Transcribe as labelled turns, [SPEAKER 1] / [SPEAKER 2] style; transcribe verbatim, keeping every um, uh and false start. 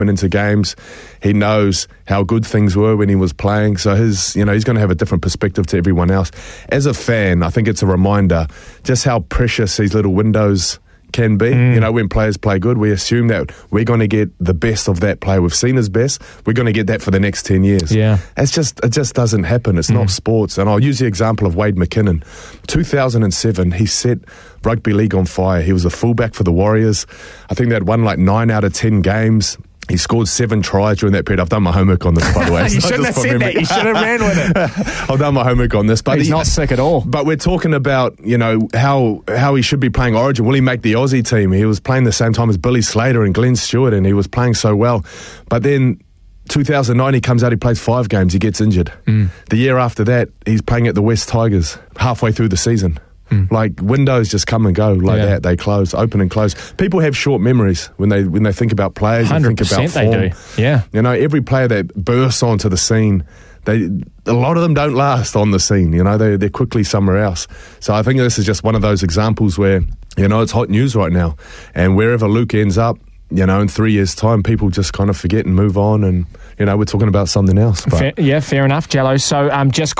[SPEAKER 1] into games. He knows how good things were when he was playing. So his, you know, he's going to have a different perspective to everyone else. As a fan, I think it's a reminder just how precious these little windows can be. Mm. You know, when players play good, we assume that we're going to get the best of that player. We've seen his best. We're going to get that for the next ten years. Yeah. It's just, it just doesn't happen. It's mm. not sports. And I'll use the example of Wade McKinnon. two thousand seven, he set rugby league on fire. He was a fullback for the Warriors. I think they'd won like nine out of ten games. He scored seven tries during that period. I've done my homework on this, by the way.
[SPEAKER 2] You shouldn't have said that. You should have ran with it.
[SPEAKER 1] I've done my homework on this. But
[SPEAKER 2] he's he, not sick at all.
[SPEAKER 1] But we're talking about, you know, how how he should be playing Origin. Will he make the Aussie team? He was playing the same time as Billy Slater and Glenn Stewart, and he was playing so well. But then two thousand nine, he comes out, he plays five games, he gets injured. Mm. The year after that, he's playing at the West Tigers halfway through the season. Mm. Like, windows just come and go like yeah. that. They close, open and close. People have short memories when they when they think about players and think about form.
[SPEAKER 2] They do. Yeah.
[SPEAKER 1] You know, every player that bursts onto the scene, they a lot of them don't last on the scene. You know, they, they're quickly somewhere else. So I think this is just one of those examples where, you know, it's hot news right now. And wherever Luke ends up, you know, in three years' time, people just kind of forget and move on. And, you know, we're talking about something else. But.
[SPEAKER 2] Fair, yeah, fair enough, Jello. So um, just